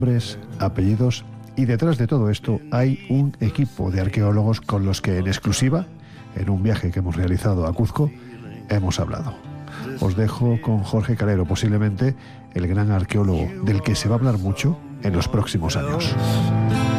nombres, apellidos, y detrás de todo esto hay un equipo de arqueólogos con los que en exclusiva, en un viaje que hemos realizado a Cuzco, hemos hablado. Os dejo con Jorge Calero, posiblemente el gran arqueólogo del que se va a hablar mucho en los próximos años.